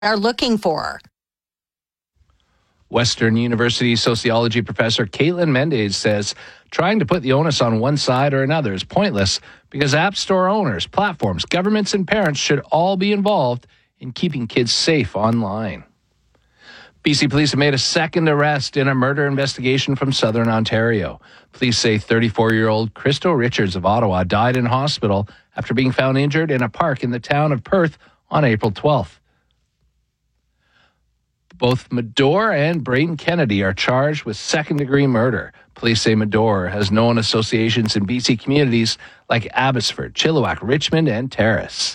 are looking for. Western University sociology professor Caitlin Mendez says trying to put the onus on one side or another is pointless because App Store owners, platforms, governments, and parents should all be involved in keeping kids safe online. BC police have made a second arrest in a murder investigation from Southern Ontario. Police say 34-year-old Christo Richards of Ottawa died in hospital after being found injured in a park in the town of Perth on April 12th. Both Medore and Brayden Kennedy are charged with second-degree murder. Police say Medore has known associations in BC communities like Abbotsford, Chilliwack, Richmond, and Terrace.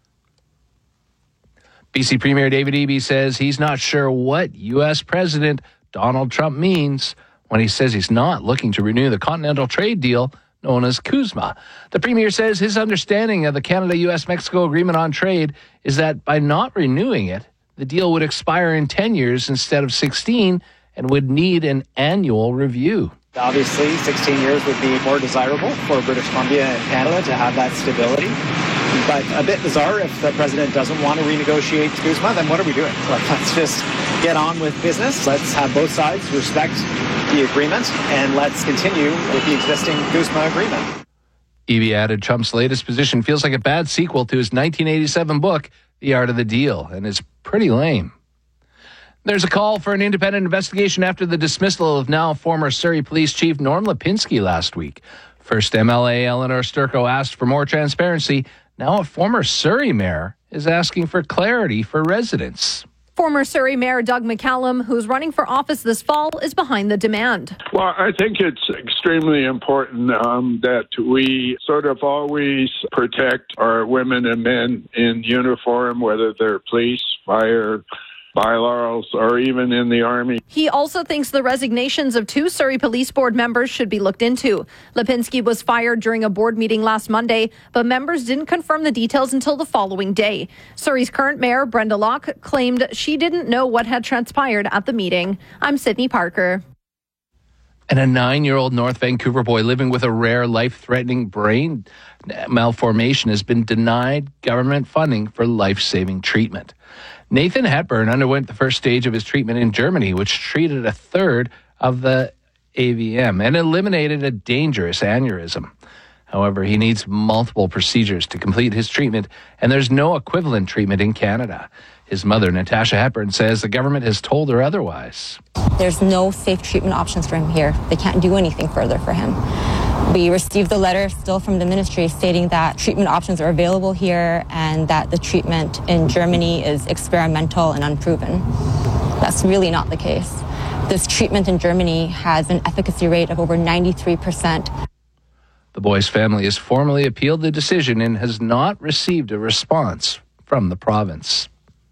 BC Premier David Eby says he's not sure what U.S. President Donald Trump means when he says he's not looking to renew the continental trade deal known as CUSMA. The Premier says his understanding of the Canada-U.S.-Mexico Agreement on Trade is that by not renewing it, the deal would expire in 10 years instead of 16 and would need an annual review. Obviously, 16 years would be more desirable for British Columbia and Canada to have that stability. But a bit bizarre, if the president doesn't want to renegotiate CUSMA, then what are we doing? Let's just get on with business. Let's have both sides respect the agreement, and let's continue with the existing CUSMA agreement. Eby added Trump's latest position feels like a bad sequel to his 1987 book, The Art of the Deal, and is pretty lame. There's a call for an independent investigation after the dismissal of now former Surrey Police Chief Norm Lipinski last week. First MLA Eleanor Sturko asked for more transparency. Now a former Surrey mayor is asking for clarity for residents. Former Surrey Mayor Doug McCallum, who's running for office this fall, is behind the demand. Well, I think it's extremely important that we sort of always protect our women and men in uniform, whether they're police, fire, bylaws, or even in the Army. He also thinks the resignations of 2 Surrey Police Board members should be looked into. Lipinski was fired during a board meeting last Monday, but members didn't confirm the details until the following day. Surrey's current mayor, Brenda Locke, claimed she didn't know what had transpired at the meeting. I'm Sydney Parker. And a 9-year-old North Vancouver boy living with a rare life-threatening brain malformation has been denied government funding for life-saving treatment. Nathan Hepburn underwent the first stage of his treatment in Germany, which treated a third of the AVM and eliminated a dangerous aneurysm. However, he needs multiple procedures to complete his treatment, and there's no equivalent treatment in Canada. His mother, Natasha Hepburn, says the government has told her otherwise. There's no safe treatment options for him here. They can't do anything further for him. We received the letter still from the ministry stating that treatment options are available here and that the treatment in Germany is experimental and unproven. That's really not the case. This treatment in Germany has an efficacy rate of over 93%. The boy's family has formally appealed the decision and has not received a response from the province.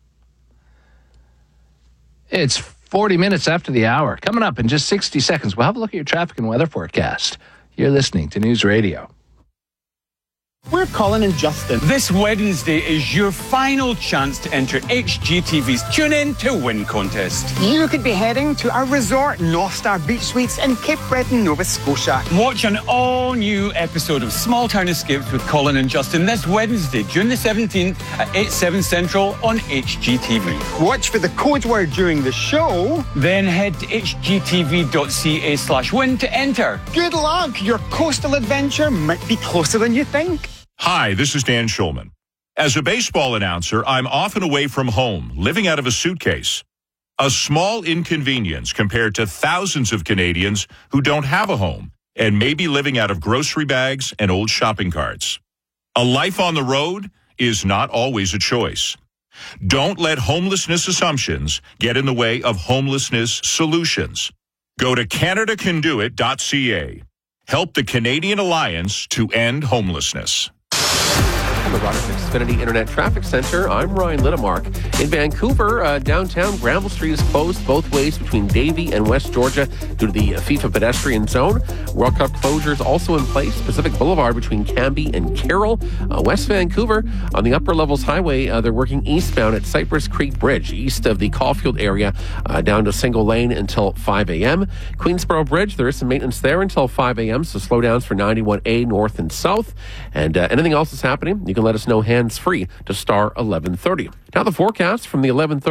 It's 40 minutes after the hour. Coming up in just 60 seconds, we'll have a look at your traffic and weather forecast. You're listening to News Radio. We're Colin and Justin. This Wednesday is your final chance to enter HGTV's Tune In to Win contest. You could be heading to our resort, North Star Beach Suites in Cape Breton, Nova Scotia. Watch an all-new episode of Small Town Escapes with Colin and Justin this Wednesday, June the 17th at 8/7 Central on HGTV. Watch for the code word during the show. Then head to hgtv.ca/win to enter. Good luck. Your coastal adventure might be closer than you think. Hi, this is Dan Schulman. As a baseball announcer, I'm often away from home, living out of a suitcase. A small inconvenience compared to thousands of Canadians who don't have a home and may be living out of grocery bags and old shopping carts. A life on the road is not always a choice. Don't let homelessness assumptions get in the way of homelessness solutions. Go to CanadaCanDoIt.ca. Help the Canadian Alliance to end homelessness. From the Rogers Xfinity Internet Traffic Center, I'm Ryan Littamark. In Vancouver, downtown Granville Street is closed both ways between Davie and West Georgia due to the FIFA pedestrian zone. World Cup closures also in place. Pacific Boulevard between Cambie and Carroll. West Vancouver, on the Upper Levels Highway, they're working eastbound at Cypress Creek Bridge, east of the Caulfield area, down to single lane until 5 a.m. Queensboro Bridge, there is some maintenance there until 5 a.m., so slowdowns for 91A north and south. And anything else that's happening, you can can let us know hands-free to star 1130. Now the forecast from the 1130